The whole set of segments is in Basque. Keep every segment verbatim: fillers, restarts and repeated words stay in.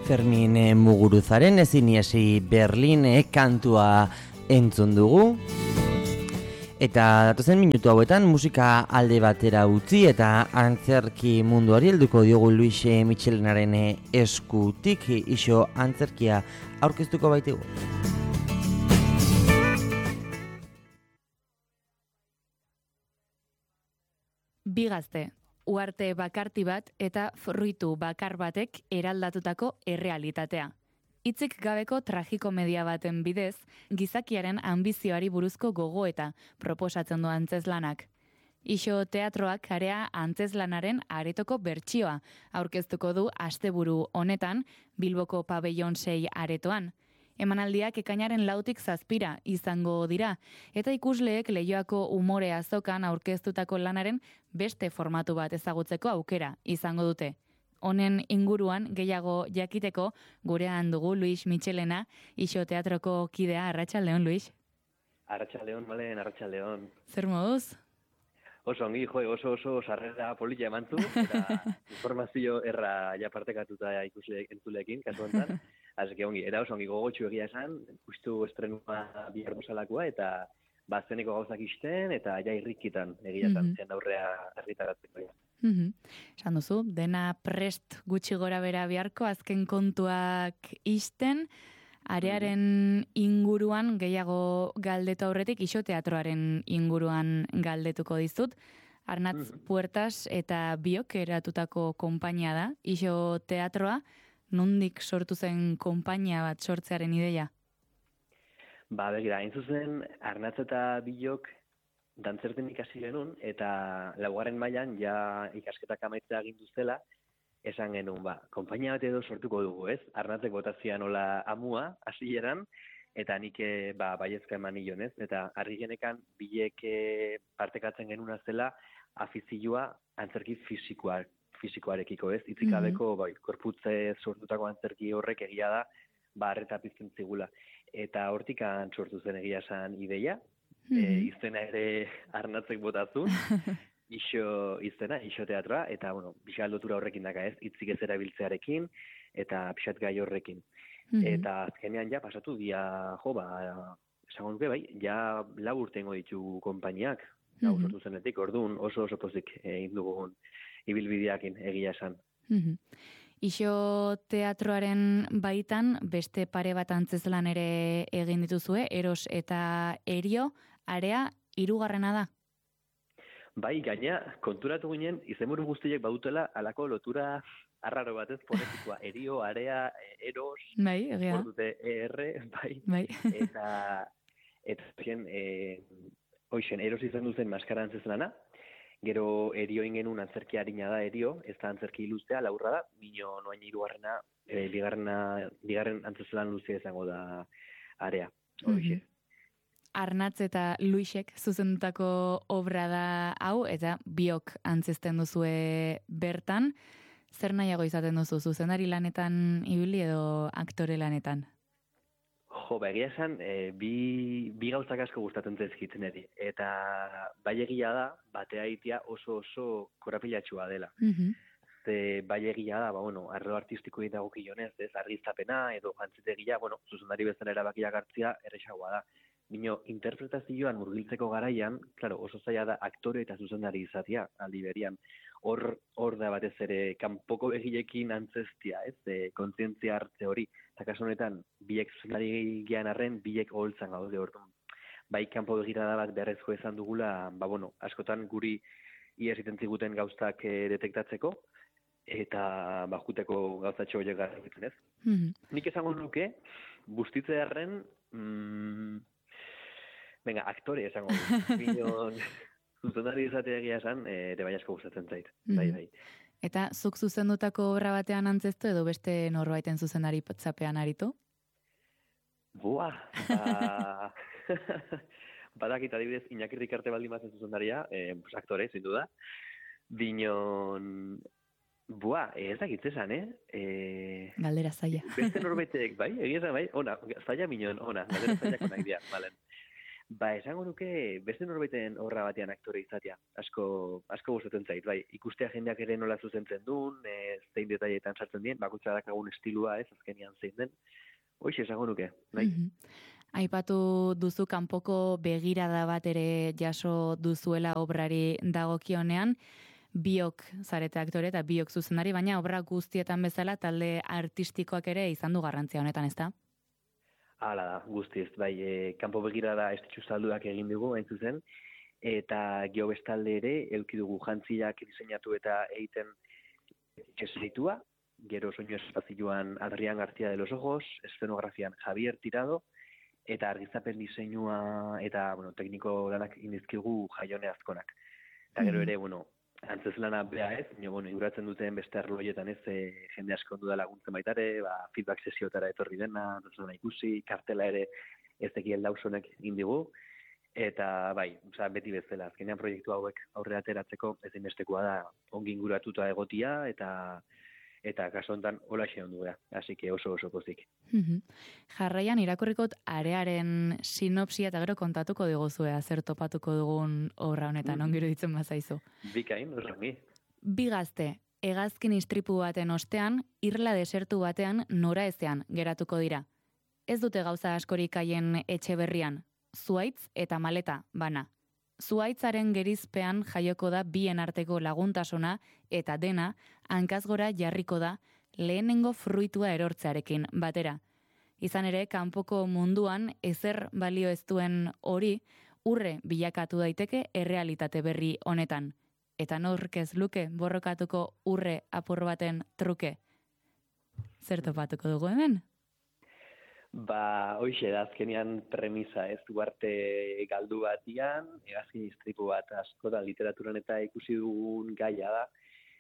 Fermin Muguruzaren ezin iesi Berlin kantua entzun dugu. Eta datozen minutu hauetan musika alde batera utzi eta antzerki munduari helduko diogu Luis Michelenaren eskutik, iso antzerkia aurkeztuko baitigu. Bi gazte, uharte bakarti bat eta fruitu bakar batek eraldatutako errealitatea. Hitzik gabeko tragikomedia baten bidez, gizakiaren anbizioari buruzko gogoeta proposatzen du antzezlanak. Iso teatroak area antzezlanaren aretoko bertsioa aurkeztuko du asteburu honetan Bilboko pabellon sei aretoan. Emanaldiak ekainaren lautik zazpira izango dira, eta ikusleek Leioako umore azokan aurkeztutako lanaren beste formatu bat ezagutzeko aukera izango dute. Honen inguruan gehiago jakiteko gurean dugu Luis Michelena, Iso teatroko kidea. Arratsaldeon, Luis. Arratsaldeon, Malen, arratsaldeon. Zer moduz? Oso ongi, jo, oso oso sarrera polilla emantu, eta informazio erra ja partekatuta ikusleek entzuleekin, kasu honetan. Así ongi, era oso ongi gogotxu egia esan, justu estrenua bihar bosalakoa, eta bazeneko gauzak isten, eta ja irrikitan egia esan, mm-hmm. zen aurrea argitaratzeko. Mm-hmm. Esan duzu, dena prest gutxi gora bera biharko, azken kontuak isten, arearen inguruan gehiago galdetu aurretik, Iso teatroaren inguruan galdetuko dizut. Arnatz mm-hmm. Puertas eta biok eratutako konpainia da, Iso teatroa. Nondik sortu zen konpainia bat sortzearen ideia? Ba, begira, hain zuzen, Arnatz eta Bilok dantzerten ikasi genuen, eta laugarren mailan ja ikasketak amaitzea agindu zela, esan genuen, ba, konpainia bat edo sortuko dugu, ez? Arnatzek botazian nola amua, hasieran, eta nik ba, baiezka eman nion, ez? Eta argi genekan Bilek partekatzen genuna zela afizioa antzerki fisikoak. fisikoarekiko, ez? Itzikabeko, bai, korputze sortutako antzerki horrek egia da, barreta pizten zigula. Eta hortikan sortu zen egia esan ideia, mm-hmm. e, izena ere Arnatzek botazun, Iso izena, Iso teatroa, eta, bueno, pixat lotura horrekin daka, ez? Itzik ez erabiltzearekin, eta pixat gai horrekin. Mm-hmm. Eta azkenean ja, pasatu, dia, jo, ba, esango nuke, bai, ja lau urtengo ditu konpainiak, mm-hmm. hau sortu zenetik, orduan oso oso pozik egin dugun ibilbideakin egia esan. Mm-hmm. Iso teatroaren baitan beste pare bat antzezlan ere egin dituzue, Eros eta Erio, area hirugarrena da. Bai, gaina konturatu ginen izenburu guztiek badutela halako lotura arraro batez fonetikoa. Erio, area, Eros, bai, egia. Hor dute E R, bai. Bai. Eta eta zen eh hoixen Eros izan duzen maskara antzezlana. Gero Erio ingenun antzerki harina da Erio, ez da antzerki iluztea, laurra da, bino noain hirugarrena, e, bigarrena, bigarren antzezlan luzea izango da area. Mm-hmm. Arnatz eta Luisek zuzendutako obra da hau, eta biok antzezten duzue bertan. Zer nahiago izaten duzu, zuzendari lanetan ibili edo aktore lanetan? Jo, ba, egia esan, e, bi, bi gauzak asko gustatzen zezkitzen edi. Eta bai egia da, batea itea oso oso korapilatxua dela. Mm-hmm. Ze bai egia da, ba, bueno, arlo artistiko dago kilonez, ez, argiztapena edo jantzitegia, bueno, zuzendari bezala erabakiak hartzia erresagoa da. Bino, interpretazioan murgiltzeko garaian, claro, oso zaila da aktore eta zuzendari izatea, aldi berian. Hor, hor da batez ere, kanpoko begilekin antzestia, ez, e, kontzientzia hartze hori. Eta kasu honetan, biek zuzendari gian arren, biek oholtzan gaude hor. Bai, kanpo begirada bat beharrezko izan dugula, ba, bueno, askotan guri ies iten ziguten gauztak e, detektatzeko, eta ba, juteko gauzatxo horiek gara egiten ez. Mm-hmm. Nik esango nuke, bustitze arren, mm, venga, aktore esango du. Zuzendari izatea egia esan, ere bai asko gustatzen zait. Mm-hmm. Bai, bai. Eta zuk zuzendutako obra batean antzeztu edo beste norbaiten zuzendari potzapean aritu? Bua, ba... badakit adibidez, Iñaki Rikarte baldin bazen zuzendaria, eh, pues, aktore, zindu da. Dinon... Bua, ez dakit esan, eh? eh? Galdera zaila. Beste norbaitek, bai, egia esan, bai, ona, zaila minon, ona, galdera zailako nahi dia, balen. Ba, esango nuke, beste norbaiten horra batean aktore izatea. Asko, asko gustatzen zait, bai. Ikustea jendeak ere nola zuzentzen duen, e, zein detailetan sartzen dien, bakutza dakagun estilua, ez, azkenian zein den. Hoiz, esango nuke, bai. Mm-hmm. Aipatu duzu kanpoko begirada bat ere jaso duzuela obrari dagokionean, biok zarete aktore eta biok zuzendari, baina obra guztietan bezala talde artistikoak ere izan du garrantzia honetan, ezta? Hala da, guztiz, bai, e, kanpo begirada estitxu salduak egin dugu, hain zuzen, eta gio bestalde ere, euki dugu jantziak diseinatu eta egiten eseritua, gero soinu espazioan Adrián García de los Ojos, eszenografian Javier Tirado, eta argizapen diseinua eta, bueno, tekniko lanak indizkigu Jaione Azkonak. Eta gero ere, bueno, antzez lana bea ez, nio, bueno, inguratzen duten beste arloietan ez, e, jende asko ondu da laguntzen baitare, ba, feedback sesiotara etorri dena, duzuna ikusi, kartela ere ez ekiel dausonek indigu, eta bai, oza, beti bezala, azkenean proiektu hauek aurrera ateratzeko ezinbestekoa da ongi inguratuta egotia, eta eta kaso honetan holaxe ondu da, hasi que oso oso pozik. Jarraian irakurrikot arearen sinopsia eta gero kontatuko diguzue zer topatuko dugun obra honetan, ongi iruditzen bazaizu. Bikain, osongi. Bi gazte, hegazkin istripu baten ostean, irla desertu batean nora ezean geratuko dira. Ez dute gauza askorik haien etxe berrian, zuaitz eta maleta bana. Zuaitzaren gerizpean jaioko da bien arteko laguntasuna eta dena hankazgora jarriko da lehenengo fruitua erortzearekin batera. Izan ere, kanpoko munduan ezer balio ez duen hori urre bilakatu daiteke errealitate berri honetan. Eta nork ez luke borrokatuko urre apur baten truke. Zer topatuko dugu hemen? Ba, hoxe da, azkenean premisa, ez duarte galdu batian, hegazkin istripu bat asko da literaturan eta ikusi dugun gaia da,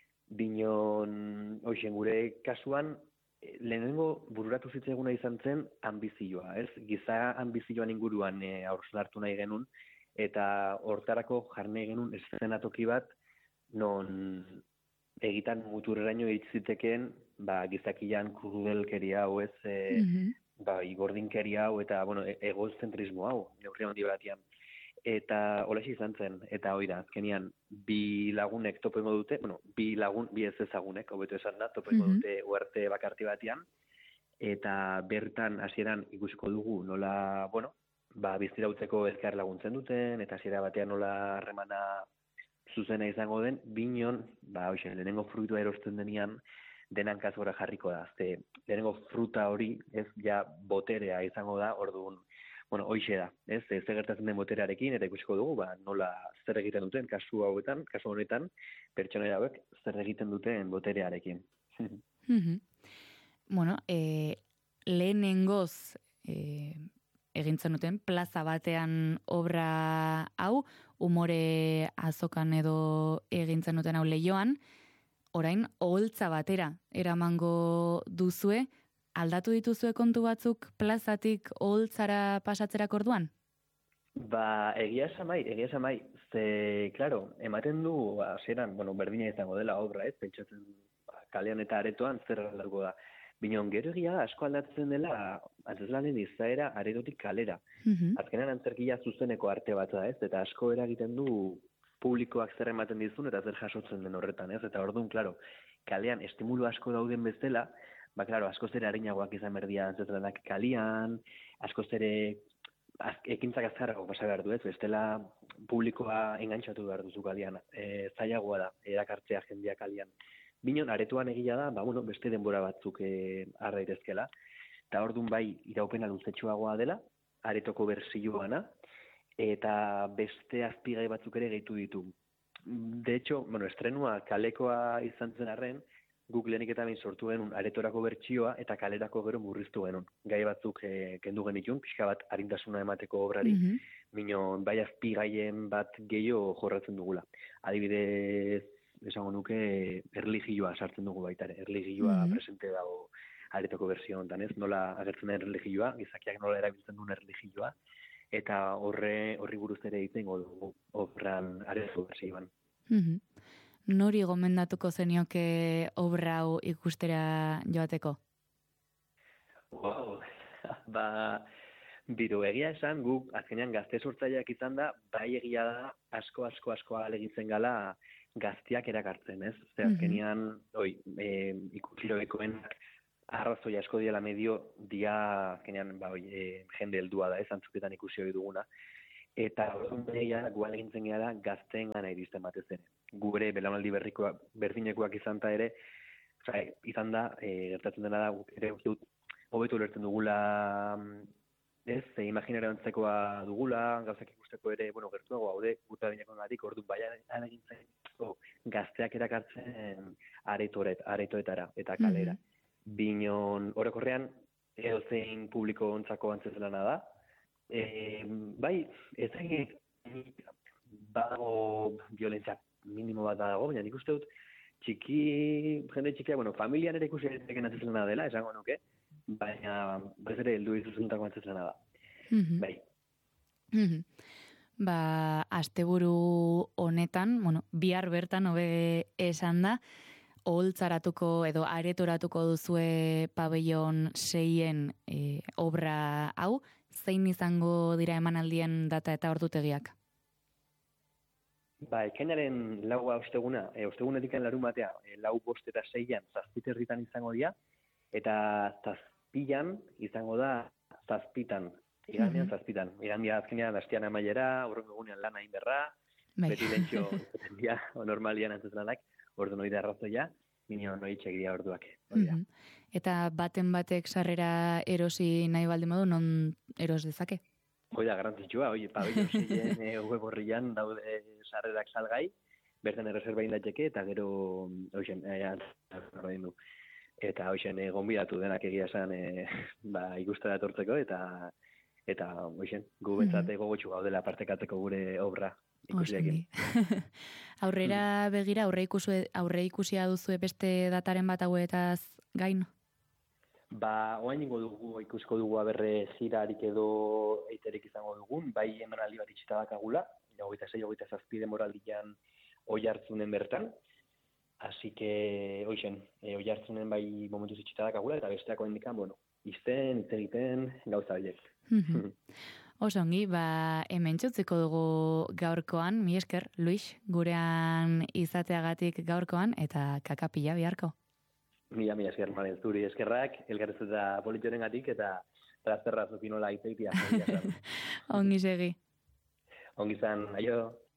binon, hoxe, gure kasuan, lehenengo bururatu zitzaiguna izan zen ambizioa, ez? Giza ambizioan inguruan e, hausnartu nahi genuen, eta hortarako jarne genuen eszenatoki bat, non egitan muturreraino hitzitekeen, ba, gizakian krudelkeria hau ez, e, mm-hmm. ba, igordinkeria hau eta, bueno, egozentrismo hau, neurri handi batian. Eta holaxe izan zen, eta hori da, azkenian, bi lagunek topengo dute, bueno, bi lagun, bi ez ezagunek, hobeto esan da, topengo mm-hmm. dute uarte bakarti batian, eta bertan hasieran ikusiko dugu nola, bueno, ba, biztirautzeko ezkar laguntzen duten, eta hasiera batean nola harremana zuzena izango den, binon, ba, hoxe, lehenengo fruitua erosten denian, denan kazgora jarriko da. Ze, lehenengo fruta hori, ez, ja, boterea izango da, orduan, bueno, hoxe da, ez, ez gertatzen den boterearekin, eta ikusiko dugu, ba, nola zer egiten duten, kasu hauetan, kasu honetan, pertsonera hauek, zer egiten duten boterearekin. Bueno, e, lehenengoz, e, egintzen duten, plaza batean obra hau, umore azokan edo egintzen duten hau Leioan, orain, oholtza batera eramango duzue, aldatu dituzue kontu batzuk plazatik oholtzara pasatzerak orduan? Ba, egia esan bai, egia esan bai. Ze, klaro, ematen du, hasieran, bueno, berdina izango dela obra, ez? Pentsatzen, ba, kalean eta aretoan zer aldatuko da. Binon, gero egia da, asko aldatzen dela, antzezlanen izaera aretotik kalera. Mm-hmm. Azkenan antzerkia zuzeneko arte bat da, ez? Eta asko eragiten du publikoak zer ematen dizun eta zer jasotzen den horretan, ez? Eta orduan, klaro, kalean estimulu asko dauden bezala, ba, klaro, askoz ere harinagoak izan berdia antzezlanak kalian, askoz ere az, ekintzak azkarrago pasa behar du, ez? Bestela publikoa engantzatu behar duzu kalian, e, zailagoa da, erakartzea jendia kalian. Binon, aretoan egia da, ba, bueno, beste denbora batzuk e, arra irezkela, eta orduan bai, iraupena luzetxuagoa dela, aretoko berzioana, eta beste azpigai batzuk ere gehitu ditu. De hecho, bueno, estrenua kalekoa izan zen arren, guk lehenik eta behin sortu genuen aretorako bertsioa eta kalerako gero murriztu genuen. Gai batzuk e, kendu genitun, pixka bat arintasuna emateko obrari, mm-hmm. Minon, bai azpigaien bat gehiago jorratzen dugula. Adibidez, esango nuke, erligioa sartzen dugu baita ere. Erligioa mm-hmm. presente dago aretoko berzio honetan, ez? Nola agertzen den erligioa, gizakiak nola erabiltzen duen erligioa, eta horre horri buruz ere egiten dugu obran areto berzioan. Mm-hmm. Nori gomendatuko zenioke obra hau ikustera joateko? Wow. ba, Biru, egia esan, guk azkenean gazte sortzaileak izan da, bai egia da, asko, asko, asko alegitzen gala gaztiak erakartzen, ez? Zer, azkenean, oi, e, ikusiroekoen arrazoi asko diela medio, dia, azkenean, ba, oi, e, jende heldua da, ez, antzuketan ikusi hori duguna. Eta orduan begia, gu alegintzen gara gazteen gana iristen batez ere. Gu ere, belaunaldi berrikoa, berdinekoak izan da ere, oza, izan da, e, gertatzen dena da, guk ere uste dut, hobetu ulertzen dugula, ez, e, imaginera ontzekoa dugula, gauzak ikusteko ere, bueno, gertuago haude, guta binekoengatik, orduan bai alegintzen oh, gazteak erakartzen aretoret, aretoetara eta kalera. Mm-hmm. Binon, orokorrean, edozein publiko ontzako antzezelana da, e, bai, ez egin, badago violentzia minimo bat dago, baina nik uste dut, txiki, jende txikia, bueno, familian ere ikusi egiten antzezelana dela, esango nuke, baina bez ere heldu izuzuntako antzezelana da. Mm-hmm. Bai. Mm-hmm. Ba, asteburu honetan, bueno, bihar bertan hobe esan da, oholtzaratuko edo aretoratuko duzue pabellon seien e, obra hau, zein izango dira emanaldien data eta ordutegiak? Ba, ekainaren laua osteguna, e, ostegunetik larun batea, e, lau bost eta seian zazpiterritan izango dira, eta zazpian izango da zazpitan, igandean mm-hmm. zazpitan. Igandia azkenean hastian amaiera, horrengo egunean lan hain berra, bai. Beti lentxo, dia, normalian antzez lanak, ordu noi da arrazoia, minio noi txegiria orduak. Mm-hmm. Eta baten batek sarrera erosi nahi baldin modu, non eros dezake? Hoi da, garantzitsua, hoi, pabello zeien e, web horrian daude sarrerak salgai, bertan erreserba indatxeke, eta gero, hoxen, e, antzaren du. Eta hoxen, e, gonbidatu denak egia esan, e, ba, ikustera etortzeko, eta, eta hoxen, gu bentsate mm-hmm. gogotxu gaudela partekatzeko gure obra ikusirekin. Aurrera begira, aurre, ikusu, aurre ikusia duzu beste dataren bat hauetaz gain? Ba, oain ingo dugu, ikusko dugu aberre jirarik edo eiterik izango dugun, bai emanaldi bat itxita dakagula, hogeita sei, hogeita zazpi demoraldian oi hartzunen bertan, así que, hoixen, e, oi hartzunen bai momentuz itxita dakagula, eta besteako indikan, bueno, izten, hitz egiten, gauza horiek. Osongi, ba, hemen txutziko dugu gaurkoan, mi esker, Luis, gurean izateagatik gaurkoan, eta kakapila biharko. Mila, mila esker, maren, zuri eskerrak, elgarrez eta politxoren gatik, eta trazterra zupinola izaitia. Ongi segi. Ongi zan, aio.